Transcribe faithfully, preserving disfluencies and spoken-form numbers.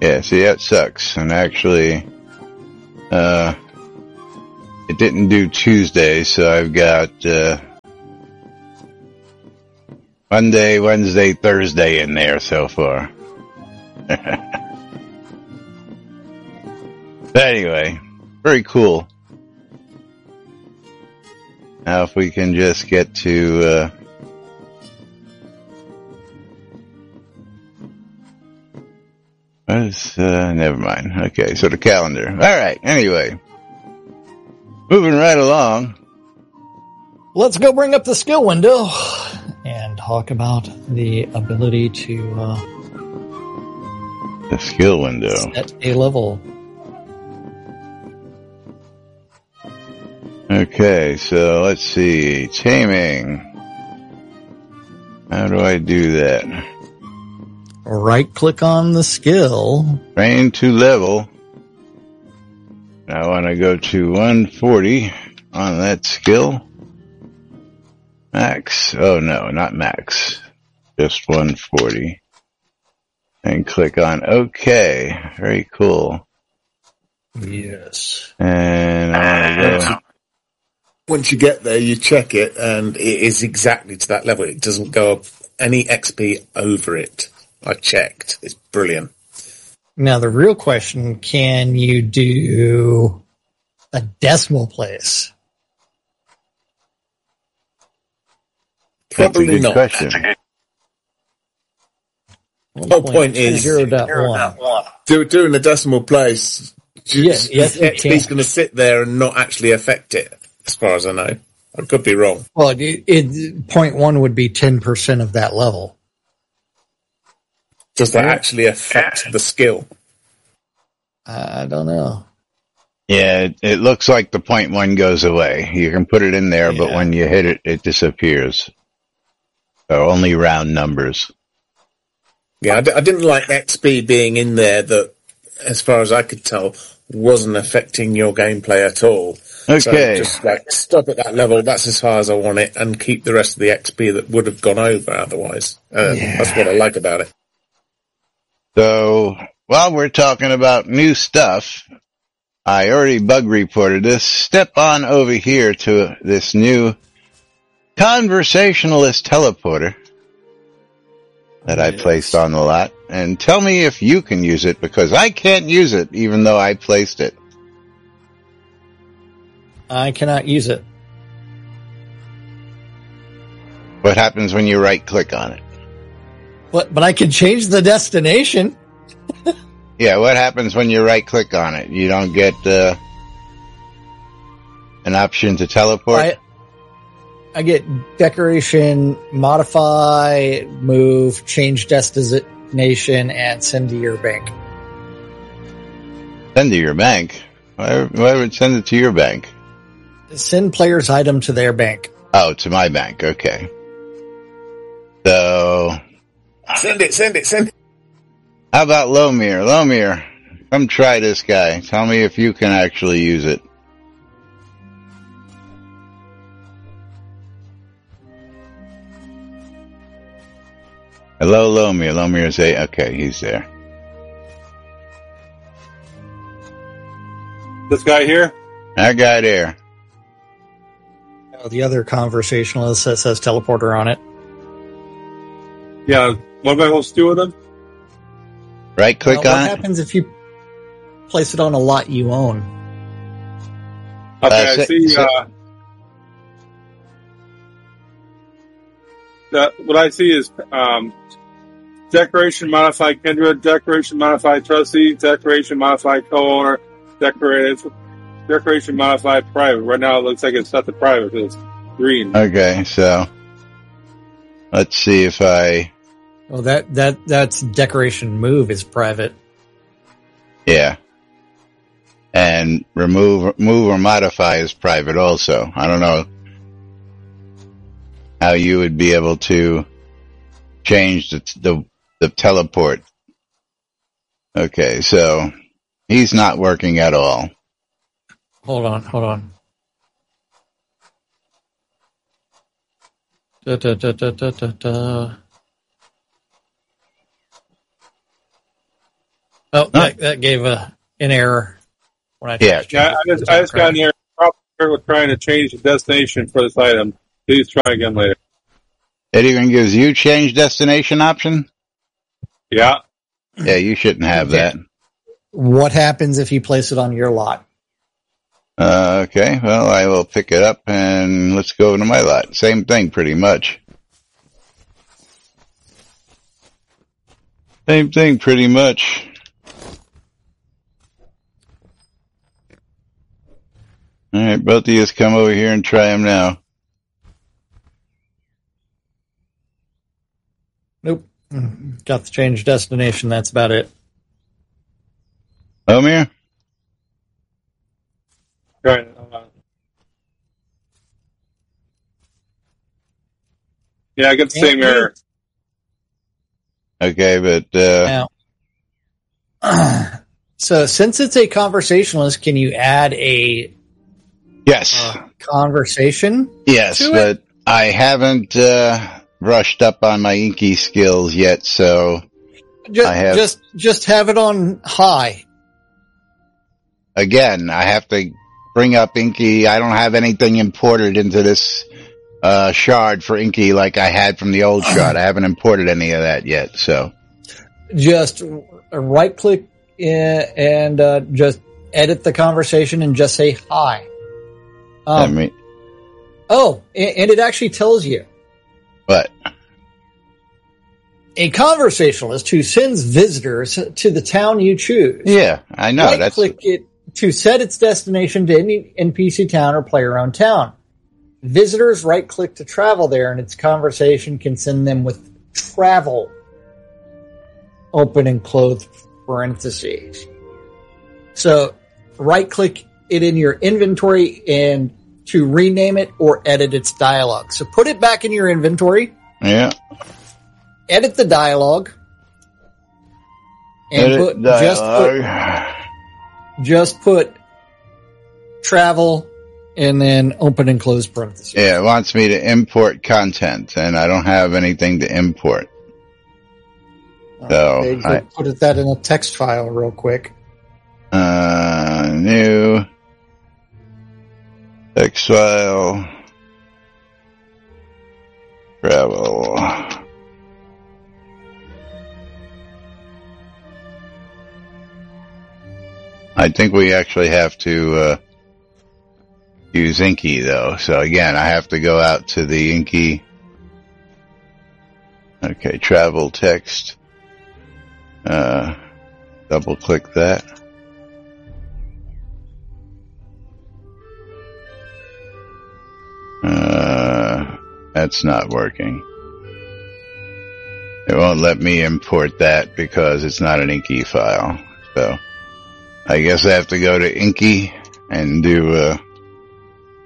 Yeah, see, that sucks. And actually, uh, it didn't do Tuesday, so I've got, uh, Monday, Wednesday, Thursday in there so far. But anyway, very cool. Now if we can just get to, uh, what is, uh, never mind. Okay, so the calendar. Alright, anyway. Moving right along. Let's go bring up the skill window and talk about the ability to, uh, the skill window. Set a level. Okay, so let's see. Taming. How do I do that? Right click on the skill. Train to level. I want to go to one forty on that skill. Max. Oh no, not max. Just one forty. And click on OK. Very cool. Yes. And I want to go. Once you get there, you check it, and it is exactly to that level. It doesn't go up any X P over it. I checked. It's brilliant. Now, the real question, can you do a decimal place? Probably That's a good not. question. The whole point is zero point one. do, doing the decimal place. Yes, yes, you X P's can. going to sit there and not actually affect it, as far as I know. I could be wrong. Well, it, it point one would be ten percent of that level. Does that actually affect the skill? I don't know. Yeah, it, it looks like the point one goes away. You can put it in there, Yeah. but when you hit it, it disappears. So only round numbers. Yeah, I, d- I didn't like X P being in there that, as far as I could tell, wasn't affecting your gameplay at all. Okay. So just like stop at that level, that's as far as I want it, and keep the rest of the X P that would have gone over otherwise. Uh, Yeah. That's what I like about it. So while we're talking about new stuff, I already bug reported this. Step on over here to this new conversationalist teleporter that I Yes. placed on the lot, and tell me if you can use it, because I can't use it even though I placed it. I cannot use it. What happens when you right click on it? But, but I can change the destination. Yeah, what happens when you right click on it? You don't get uh, an option to teleport? I, I get decoration, modify, move, change destination, and send to your bank. Send to your bank? Why, why would send it to your bank? Send player's item to their bank. Oh, to my bank. Okay. So, Send it, send it, send it. how about Lomir? Lomir, come try this guy. Tell me if you can actually use it. Hello, Lomir. Lomir's a, okay, he's there. This guy here? That guy there. Oh, the other conversationalist that says teleporter on it. Yeah. What am I supposed to do with him? Right click Now, on what it. happens if you place it on a lot you own? Okay, Uh, I sit- see. sit- Uh, that, what I see is um, decoration modified kindred, decoration modified trustee, decoration modified co-owner, decorative, decoration modified private. Right now, it looks like it's set to private. It's green. Okay, so let's see if I, Oh, that, that, that's decoration move is private. yeah. And remove, move or modify is private also. I don't know how you would be able to change the, the, the teleport. Okay, so he's not working at all. Hold on, hold on. Da, da, da, da, da, da, da. Oh, that, that gave a, an error when I Yeah. Yeah, I just, I just got an error. We're trying to change the destination for this item. Please try again later. It even gives you change destination option? Yeah. Yeah, you shouldn't have Okay. that. What happens if you place it on your lot? Uh, okay, well, I will pick it up and let's go to my lot. Same thing, pretty much. Same thing, pretty much. All right, both of you come over here and try them now. Nope. Got the change destination. That's about it. Omir? Right. Uh, yeah, I get the same error. Okay, but, uh, Now, so since it's a conversationalist, can you add a yes. uh, conversation? Yes, to but it? I haven't, uh, brushed up on my Inky skills yet, so Just, I have- just, just have it on high. again, I have to bring up Inky. I don't have anything imported into this uh shard for Inky like I had from the old shard. I haven't imported any of that yet, so Just right click and uh, just edit the conversation and just say hi. I Um, mean, oh, and, and it actually tells you. but A conversationalist who sends visitors to the town you choose. yeah, I know right that's click it to set its destination to any N P C town or player-owned town. Visitors right click to travel there, and its conversation can send them with travel. Open and close parentheses. So right click it in your inventory and to rename it or edit its dialogue. So put it back in your inventory, yeah. edit the dialogue, and Edit put, just put dialogue. just put travel and then open and close parentheses. Yeah, it wants me to import content, and I don't have anything to import. So, Okay, I- put it that in a text file real quick. Uh, new text file, travel. I think we actually have to uh, use Inky though. So again, I have to go out to the Inky. Okay, travel text. Uh, double click that. Uh, that's not working. It won't let me import that because it's not an Inky file. So I guess I have to go to Inky and do, uh,